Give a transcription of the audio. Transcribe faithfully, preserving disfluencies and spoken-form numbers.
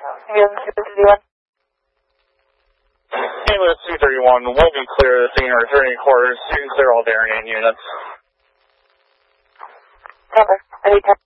Ambulance two thirty-one will be clear of the scene or returning quarters. Students clear all variant units. Number, anytime.